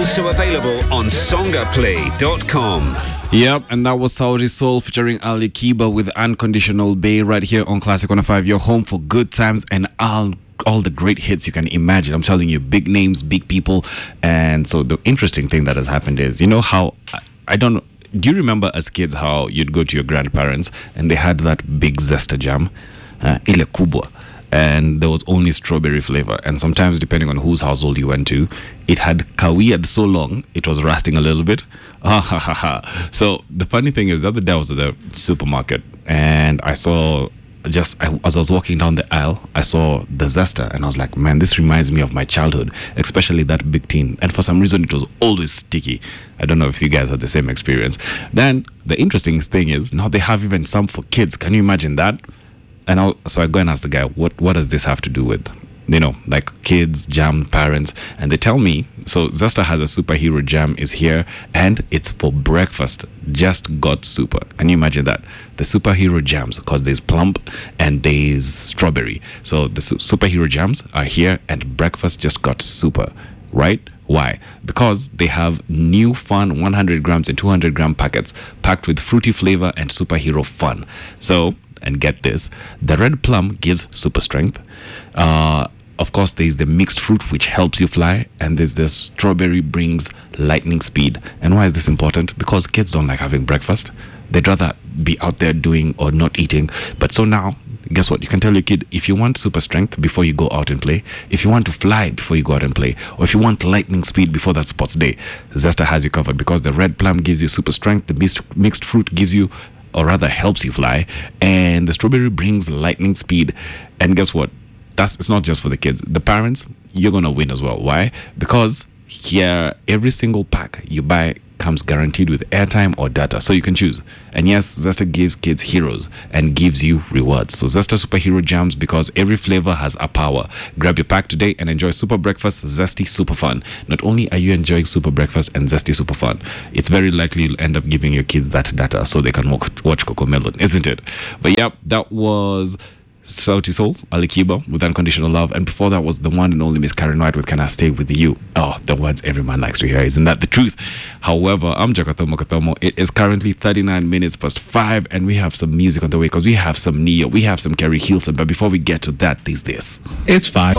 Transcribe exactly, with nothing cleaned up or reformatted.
Also available on songa play dot com. Yep, and that was Saudi Soul featuring Ali Kiba with Unconditional Bay right here on Classic one oh five, your home for good times and all, all the great hits you can imagine. I'm telling you, big names, big people. And so the interesting thing that has happened is, you know how, I, I don't know, do you remember as kids how you'd go to your grandparents and they had that big Zesta jam, uh, ile kubwa, and there was only strawberry flavor, and sometimes depending on whose household you went to, it had kawiad so long it was rusting a little bit. Ah, ha, ha, ha. So the funny thing is, the other day I was at the supermarket and I saw, just I, as I was walking down the aisle, I saw the Zesta and I was like, man, this reminds me of my childhood, especially that big tin. And for some reason it was always sticky. I don't know if you guys had the same experience. Then the interesting thing is, now they have even some for kids. Can you imagine that? And I'll, so I go and ask the guy, what what does this have to do with, you know, like kids, jam, parents? And they tell me, so Zesta has a superhero jam is here and it's for breakfast. Just got super. Can you imagine that? The superhero jams, because there's plum and there's strawberry. So the su- superhero jams are here and breakfast just got super, right? Why? Because they have new fun one hundred grams and two hundred gram packets packed with fruity flavor and superhero fun. So, and get this, the red plum gives super strength. Uh, of course, there's the mixed fruit, which helps you fly. And there's the strawberry brings lightning speed. And why is this important? Because kids don't like having breakfast. They'd rather be out there doing or not eating. But so now, guess what? You can tell your kid, if you want super strength before you go out and play, if you want to fly before you go out and play, or if you want lightning speed before that sports day, Zesta has you covered, because the red plum gives you super strength, the mixed, mixed fruit gives you, or rather helps you fly, and the strawberry brings lightning speed. And guess what? That's, it's not just for the kids. The parents, you're gonna win as well. Why? Because here, every single pack you buy comes guaranteed with airtime or data, so you can choose. And yes, Zesta gives kids heroes and gives you rewards. So Zesta Superhero Jams, because every flavor has a power. Grab your pack today and enjoy super breakfast, zesty super fun. Not only are you enjoying super breakfast and zesty super fun, it's very likely you'll end up giving your kids that data so they can watch, watch Cocomelon, isn't it? But yeah, that was Saudi Soul, Ali Kiba with Unconditional Love, and before that was the one and only Miss Karen White with Can I Stay With You? Oh, the words every man likes to hear, isn't that the truth? However, I'm Jakatomo Katomo. It is currently thirty-nine minutes past five, and we have some music on the way, because we have some Neo, we have some Kerry Hilson, but before we get to that, there's this. It's five.